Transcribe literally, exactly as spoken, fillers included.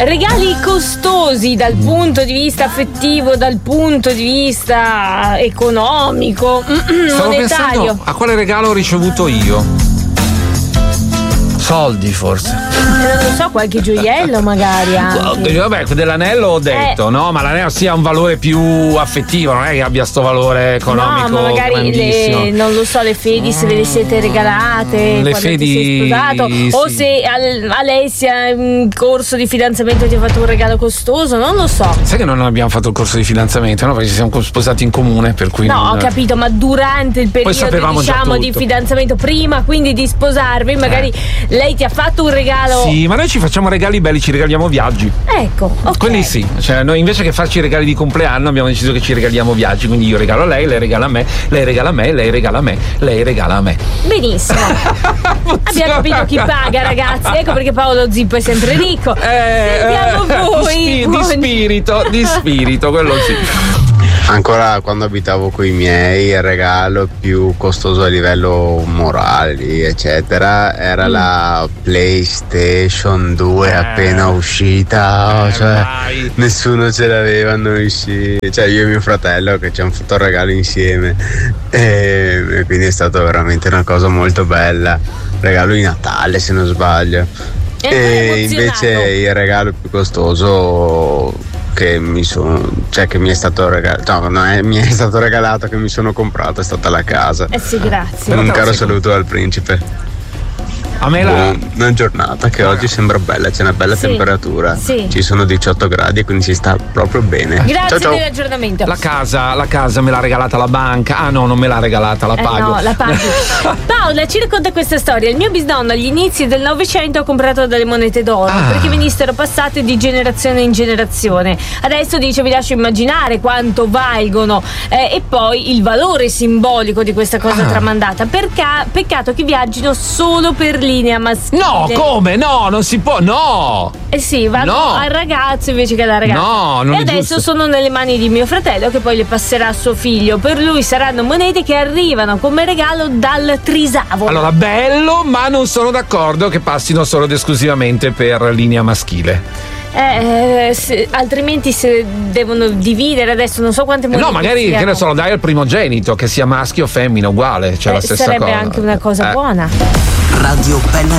Regali costosi dal punto di vista affettivo, dal punto di vista economico, Stavo monetario. pensando a quale regalo ho ricevuto io. Soldi forse. Non lo so, qualche gioiello magari anche. Vabbè, dell'anello ho detto, Eh. no? Ma l'anello sì ha un valore più affettivo, non è che abbia sto valore economico. No, ma magari grandissimo. le, non lo so, le fedi se ve le siete regalate Le quando fedi, ti sei sposato, o sì. se al, Alessia in corso di fidanzamento ti ha fatto un regalo costoso, non lo so. Sai che non abbiamo fatto il corso di fidanzamento, no? Perché ci siamo sposati in comune, per cui No, non... ho capito, ma durante il periodo, sapevamo già diciamo, di tutto. fidanzamento, prima quindi di sposarvi, magari Eh. lei ti ha fatto un regalo. Sì, ma noi ci facciamo regali belli, ci regaliamo viaggi. Ecco, ok. Quelli sì, cioè noi invece che farci regali di compleanno abbiamo deciso che ci regaliamo viaggi, quindi io regalo a lei, lei regala a me, lei regala a me, lei regala a me, lei regala a me. Benissimo. Abbiamo capito chi paga, ragazzi. Ecco perché Paolo Zippo è sempre ricco. Sentiamo voi. Di, di Buon- spirito, di spirito, quello sì. Ancora quando abitavo con i miei, il regalo più costoso a livello morali, eccetera, era Mm. la PlayStation due appena uscita. Eh, cioè, vai. nessuno ce l'aveva, noi sì. Cioè, io e mio fratello che ci hanno fatto il regalo insieme. E, e quindi è stata veramente una cosa molto bella. Regalo di Natale, se non sbaglio. E E emozionato. invece il regalo più costoso che mi sono, cioè che mi è stato regalato, no, non è, mi è stato regalato, che mi sono comprato, è stata la casa. Eh sì, grazie. Un caro saluto al principe. A me la... Buona giornata che oggi sembra bella, c'è una bella Sì, temperatura. sì. Ci sono diciotto gradi e quindi si sta proprio bene. Grazie ciao ciao. dell'aggiornamento. La casa, la casa me l'ha regalata la banca. Ah no, non me l'ha regalata, la Eh pago. no, la paghi. Paola ci racconta questa storia. Il mio bisnonno agli inizi del Novecento ha comprato delle monete d'oro Ah. perché venissero passate di generazione in generazione. Adesso dice vi lascio immaginare quanto valgono eh, e poi il valore simbolico di questa cosa Ah. tramandata. Perca- peccato che viaggino solo per linea maschile. No, come? No, non si può, no! Eh sì, vanno No. al ragazzo invece che alla ragazza. No, non e è adesso giusto. sono nelle mani di mio fratello che poi le passerà a suo figlio. Per lui saranno monete che arrivano come regalo dal Trisavolo. Allora, bello, ma non sono d'accordo che passino solo ed esclusivamente per linea maschile. Eh, se- altrimenti se devono dividere adesso non so quante monete. No, magari, che siano. ne so, lo dai al primogenito, che sia maschio o femmina, uguale, c'è Eh, la stessa sarebbe cosa. anche una cosa Eh. buona. Radio Bella